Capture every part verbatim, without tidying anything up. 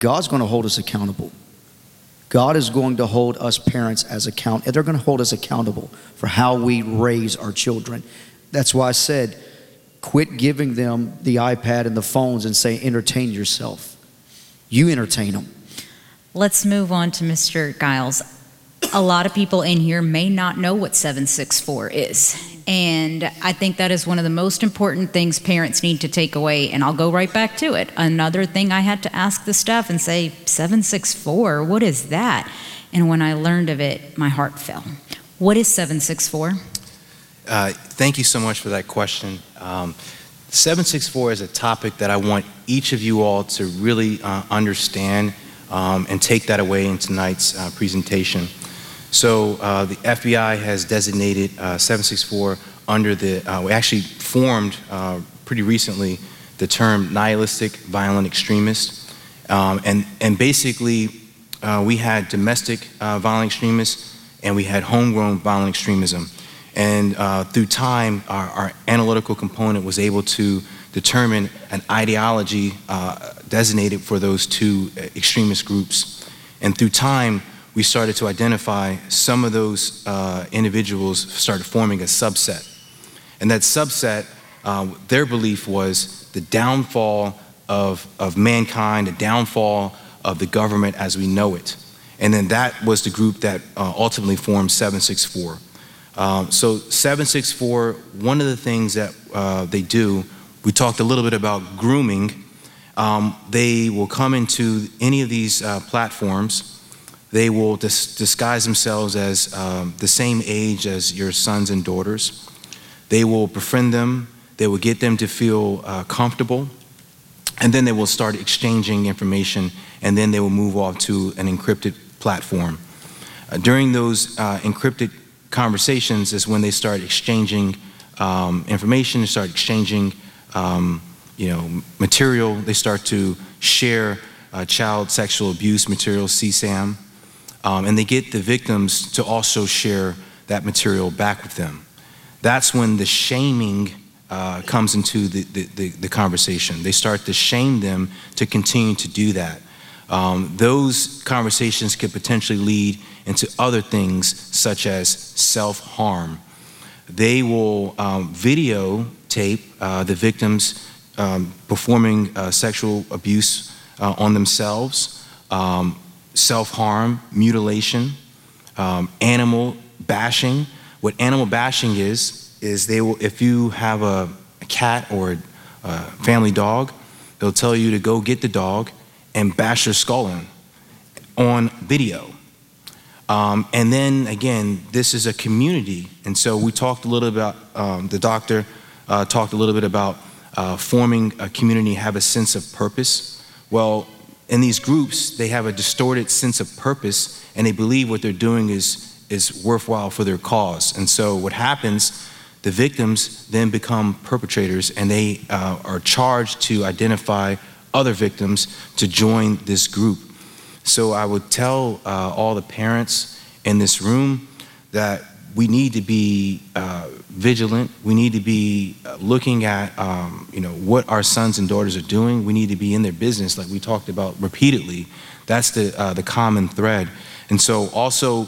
God's going to hold us accountable. God is going to hold us parents as account. They're going to hold us accountable for how we raise our children. That's why I said, quit giving them the iPad and the phones and say, entertain yourself. You entertain them. Let's move on to Mister Giles. A lot of people in here may not know what seven six four is. And I think that is one of the most important things parents need to take away. And I'll go right back to it. Another thing I had to ask the staff and say, seven six four, what is that? And when I learned of it, my heart fell. What is seven six four? Uh, thank you so much for that question. Um, seven six four is a topic that I want each of you all to really uh, understand um, and take that away in tonight's uh, presentation. So uh, the F B I has designated uh, seven six four under the, uh, we actually formed uh, pretty recently the term nihilistic violent extremist. Um, and, and basically uh, we had domestic uh, violent extremists and we had homegrown violent extremism. And uh, through time, our, our analytical component was able to determine an ideology uh, designated for those two extremist groups. And through time, we started to identify some of those uh, individuals started forming a subset. And that subset, uh, their belief was the downfall of, of mankind, the downfall of the government as we know it. And then that was the group that uh, ultimately formed seven six four. Um, so seven six four, one of the things that uh, they do, we talked a little bit about grooming. Um, they will come into any of these uh, platforms. They will dis disguise themselves as um, the same age as your sons and daughters. They will befriend them. They will get them to feel uh, comfortable. And then they will start exchanging information, and then they will move off to an encrypted platform. Uh, during those uh, encrypted conversations is when they start exchanging um, information, they start exchanging um, you know, material. They start to share uh, child sexual abuse material, C SAM. Um, and they get the victims to also share that material back with them. That's when the shaming uh, comes into the, the, the, the conversation. They start to shame them to continue to do that. Um, those conversations could potentially lead into other things such as self-harm. They will um, videotape uh, the victims um, performing uh, sexual abuse uh, on themselves, um, self-harm, mutilation, um, animal bashing. What animal bashing is, is they will, if you have a, a cat or a family dog, they'll tell you to go get the dog and bash your skull in on video. Um, and then again, this is a community. And so we talked a little about, um, the doctor uh, talked a little bit about uh, forming a community, have a sense of purpose. Well, in these groups, they have a distorted sense of purpose and they believe what they're doing is, is worthwhile for their cause. And so what happens, the victims then become perpetrators and they uh, are charged to identify other victims to join this group. So I would tell uh, all the parents in this room that we need to be uh, vigilant. We need to be uh, looking at um, you know, what our sons and daughters are doing. We need to be in their business like we talked about repeatedly. That's the, uh, the common thread. And so also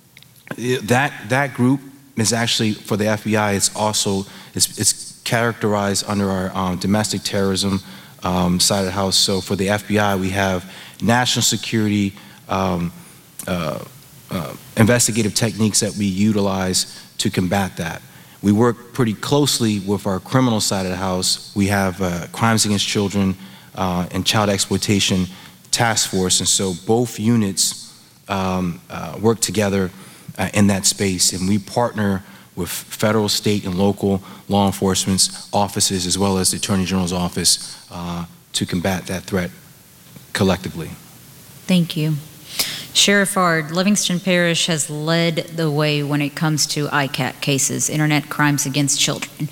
that, that group is actually, for the F B I, it's also, it's, it's characterized under our um, domestic terrorism um, side of the house. So for the F B I, we have national security um, uh, uh, investigative techniques that we utilize to combat that. We work pretty closely with our criminal side of the house. We have uh, crimes against children uh, and child exploitation task force, and so both units um, uh, work together uh, in that space, and we partner with federal, state, and local law enforcement offices as well as the Attorney General's office uh, to combat that threat collectively. Thank you. Sheriff Ard, Livingston Parish has led the way when it comes to I CAC cases, Internet Crimes Against Children.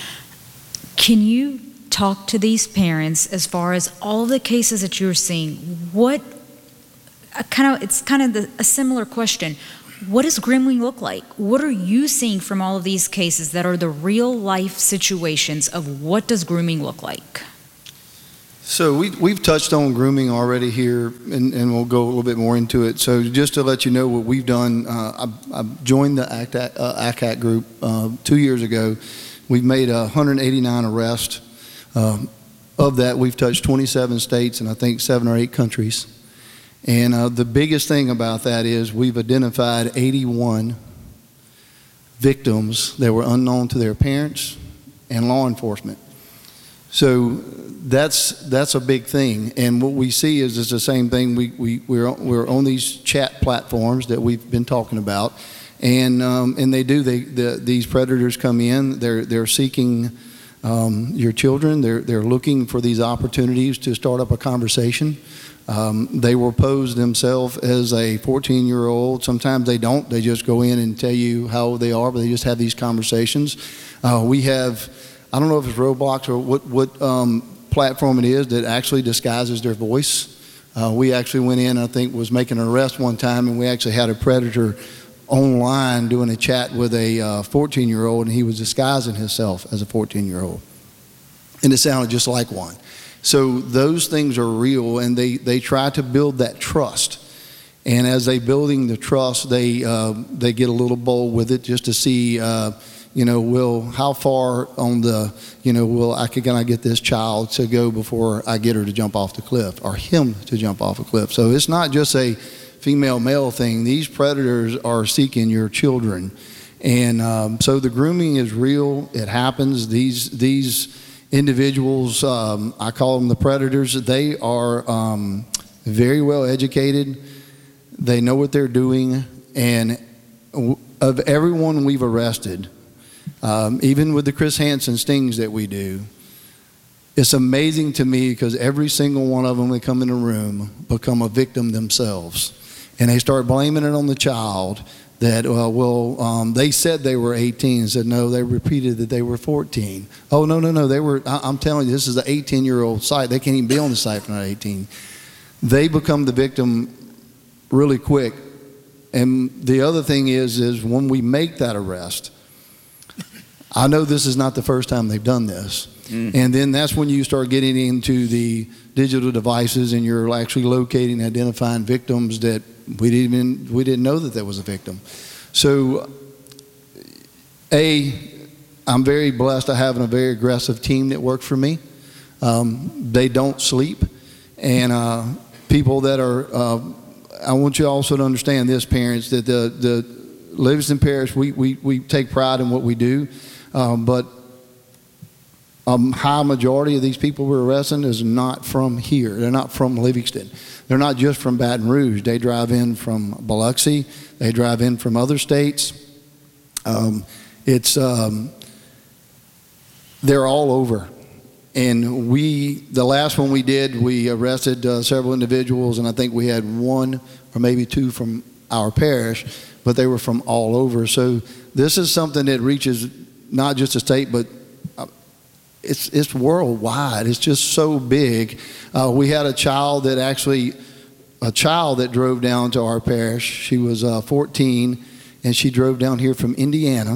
Can you talk to these parents as far as all the cases that you're seeing? What, kind of, it's kind of the, a similar question. What does grooming look like? What are you seeing from all of these cases that are the real life situations of what does grooming look like? So we, we've touched on grooming already here, and, and we'll go a little bit more into it. So just to let you know what we've done, uh, I, I joined the A C A, uh, A C A C group uh, two years ago. We've made one hundred eighty-nine arrests. Um, of that, we've touched twenty-seven states and I think seven or eight countries. And uh, the biggest thing about that is we've identified eighty-one victims that were unknown to their parents and law enforcement. So that's that's a big thing, and what we see is it's the same thing. We we we're we're on these chat platforms that we've been talking about, and um, and they do they the, these predators come in. They're they're seeking um, your children. They're they're looking for these opportunities to start up a conversation. Um, they will pose themselves as a fourteen-year-old. Sometimes they don't. They just go in and tell you how old they are, but they just have these conversations. Uh, we have. I don't know if it's Roblox or what, what um, platform it is that actually disguises their voice. Uh, we actually went in, I think, was making an arrest one time, and we actually had a predator online doing a chat with a uh, fourteen-year-old, and he was disguising himself as a fourteen-year-old. And it sounded just like one. So those things are real, and they, they try to build that trust. And as they building the trust, they, uh, they get a little bold with it just to see uh, you know, will, how far on the, you know, will I, can I get this child to go before I get her to jump off the cliff, or him to jump off a cliff? So it's not just a female-male thing. These predators are seeking your children. And um, so the grooming is real. It happens. These, these individuals, um, I call them the predators, they are um, very well educated. They know what they're doing. And of everyone we've arrested, Um, even with the Chris Hansen stings that we do, it's amazing to me because every single one of them, when they come in the room, become a victim themselves. And they start blaming it on the child that, uh, well, um, they said they were eighteen. Said, no, they repeated that they were fourteen. Oh, no, no, no, they were, I, I'm telling you, this is an eighteen-year-old site. They can't even be on the site if they're not eighteen. They become the victim really quick. And the other thing is, is when we make that arrest, I know this is not the first time they've done this. Mm. And then that's when you start getting into the digital devices and you're actually locating, identifying victims that we didn't even, we didn't know that there was a victim. So, A, I'm very blessed to having a very aggressive team that works for me. Um, they don't sleep. And uh, people that are, uh, I want you also to understand this, parents, that the, the Livingston Parish, we, we, we take pride in what we do. Um, but a high majority of these people we're arresting is not from here. They're not from Livingston. They're not just from Baton Rouge. They drive in from Biloxi. They drive in from other states. Um, it's um, they're all over. And we, the last one we did, we arrested uh, several individuals, and I think we had one or maybe two from our parish, but they were from all over. So this is something that reaches not just a state, but it's it's worldwide. It's just so big. Uh, we had a child that actually, a child that drove down to our parish. She was uh, fourteen, and she drove down here from Indiana,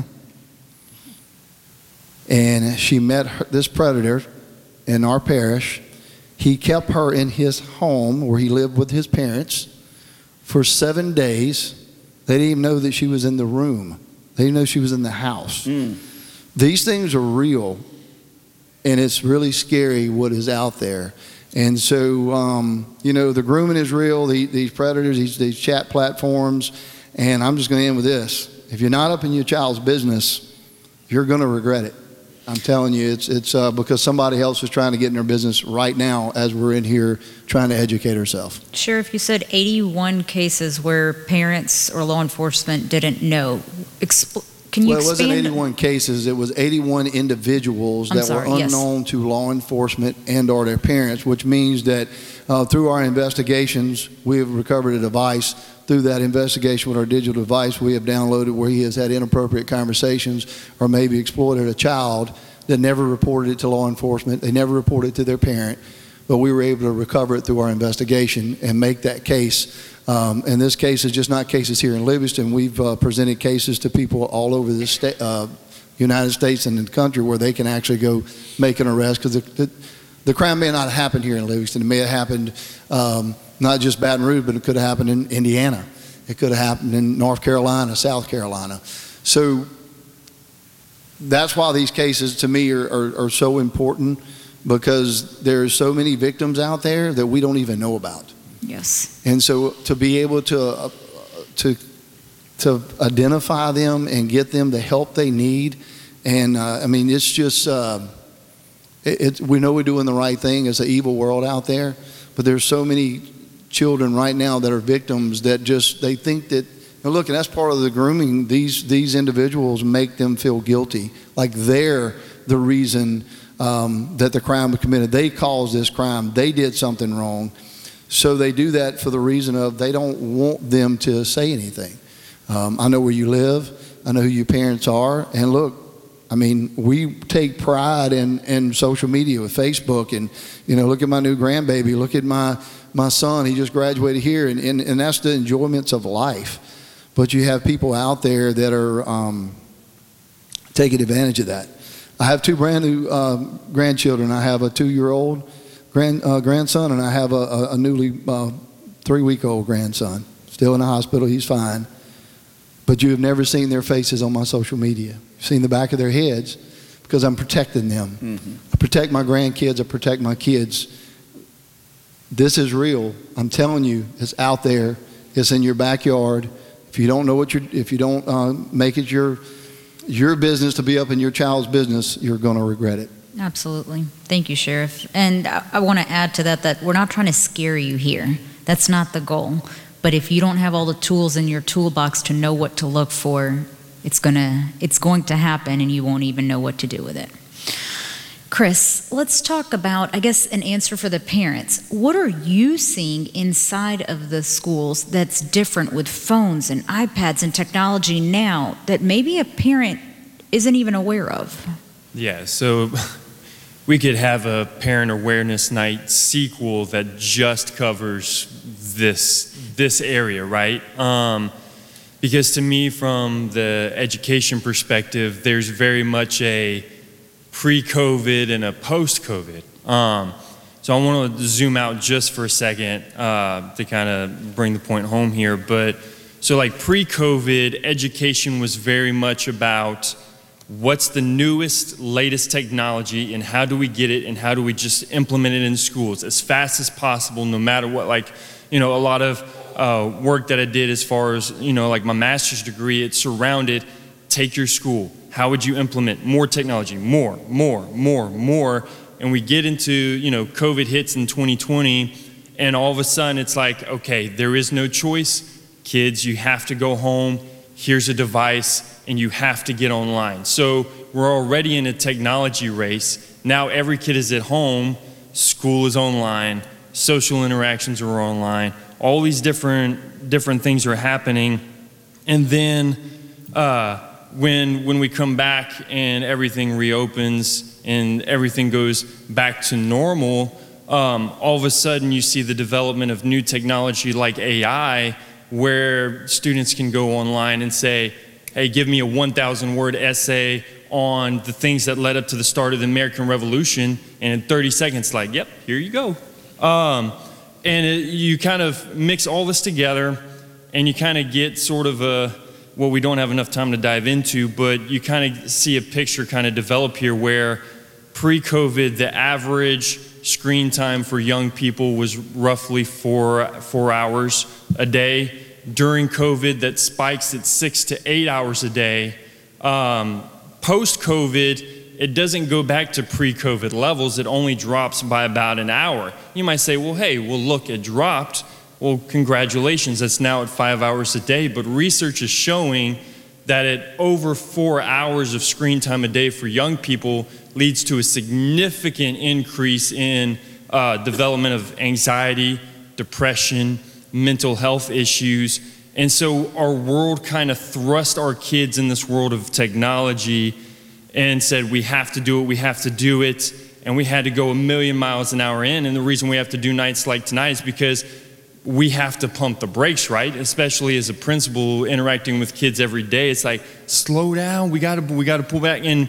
and she met her, this predator in our parish. He kept her in his home where he lived with his parents for seven days. They didn't even know that she was in the room. They didn't know she was in the house. Mm. These things are real, and it's really scary what is out there. And so, um, you know, the grooming is real, the, these predators, these, these chat platforms, and I'm just going to end with this. If you're not up in your child's business, you're going to regret it. I'm telling you, it's, it's uh, because somebody else is trying to get in their business right now as we're in here trying to educate ourselves. Sheriff, you said eighty-one cases where parents or law enforcement didn't know. Expl- Can you well, it wasn't expand? eighty-one cases. It was eighty-one individuals I'm that sorry, were yes. unknown to law enforcement and or their parents, which means that uh, through our investigations, we have recovered a device. Through that investigation with our digital device, we have downloaded where he has had inappropriate conversations or maybe exploited a child that never reported it to law enforcement. They never reported it to their parent, but we were able to recover it through our investigation and make that case. Um, and this case is just not cases here in Livingston. We've uh, presented cases to people all over the sta- uh, United States and the country where they can actually go make an arrest because the, the, the crime may not have happened here in Livingston. It may have happened um, not just Baton Rouge, but it could have happened in Indiana. It could have happened in North Carolina, South Carolina. So that's why these cases to me are, are, are so important, because there's so many victims out there that we don't even know about. Yes. And so to be able to uh, to to identify them and get them the help they need, and uh, I mean, it's just uh, it, it, we know we're doing the right thing. It's an evil world out there, but there's so many children right now that are victims that just they think that. And look, and that's part of the grooming. These these individuals make them feel guilty, like they're the reason um, that the crime was committed. They caused this crime. They did something wrong. So they do that for the reason of they don't want them to say anything. Um, I know where you live. I know who your parents are. And look, I mean, we take pride in, in social media with Facebook. And, you know, look at my new grandbaby. Look at my, my son. He just graduated here. And, and, and that's the enjoyments of life. But you have people out there that are um, taking advantage of that. I have two brand new uh, grandchildren. I have a two-year-old grand, uh, grandson, and I have a, a, a newly uh, three-week-old grandson. Still in the hospital. He's fine. But you have never seen their faces on my social media. You've seen the back of their heads because I'm protecting them. Mm-hmm. I protect my grandkids. I protect my kids. This is real. I'm telling you, it's out there. It's in your backyard. If you don't know what you're, if you don't uh, make it your your business to be up in your child's business, you're going to regret it. Absolutely. Thank you, Sheriff. And I, I want to add to that that we're not trying to scare you here. That's not the goal. But if you don't have all the tools in your toolbox to know what to look for, it's gonna it's going to happen, and you won't even know what to do with it. Chris, let's talk about, I guess, an answer for the parents. What are you seeing inside of the schools that's different with phones and iPads and technology now that maybe a parent isn't even aware of? Yeah, so we could have a parent awareness night sequel that just covers this this area, right? Um, because to me, from the education perspective, there's very much a pre-COVID and a post-COVID. Um, so I want to zoom out just for a second uh, to kind of bring the point home here. But so like pre-COVID, education was very much about what's the newest, latest technology and how do we get it and how do we just implement it in schools as fast as possible, no matter what. Like, you know, a lot of uh, work that I did as far as, you know, like my master's degree, it surrounded take your school. How would you implement more technology? More, more, more, more. And we get into, you know, COVID hits in twenty twenty, and all of a sudden it's like, okay, there is no choice. Kids, you have to go home. Here's a device, and you have to get online. So we're already in a technology race. Now every kid is at home. School is online. Social interactions are online. All these different different things are happening. And then uh, when when we come back and everything reopens and everything goes back to normal, um, all of a sudden you see the development of new technology like A I, where students can go online and say, hey, give me a one thousand word essay on the things that led up to the start of the American Revolution, and in thirty seconds, like, yep, here you go. Um, and it, you kind of mix all this together, and you kind of get sort of a, well, we don't have enough time to dive into, but you kind of see a picture kind of develop here where pre-COVID, the average screen time for young people was roughly four, four hours a day. During COVID, that spikes at six to eight hours a day. Um, Post-COVID, it doesn't go back to pre-COVID levels. It only drops by about an hour. You might say, well, hey, well, look, it dropped. Well, congratulations, that's now at five hours a day. But research is showing that at over four hours of screen time a day for young people leads to a significant increase in uh, development of anxiety, depression, mental health issues. And so our world kind of thrust our kids in this world of technology and said, we have to do it, we have to do it. And we had to go a million miles an hour in. And the reason we have to do nights like tonight is because we have to pump the brakes, right? Especially as a principal interacting with kids every day. It's like, slow down, we gotta, we gotta pull back. And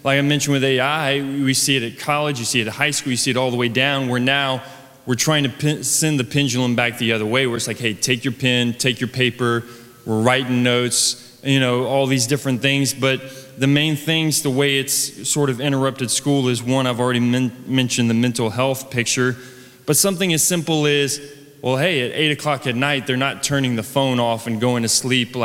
like I mentioned with A I, we see it at college, you see it at high school, you see it all the way down, where now we're trying to pin, send the pendulum back the other way, where it's like, hey, take your pen, take your paper, we're writing notes, you know, all these different things. But the main things, the way it's sort of interrupted school is, one, I've already men- mentioned the mental health picture, but something as simple as, well, hey, at eight o'clock at night, they're not turning the phone off and going to sleep like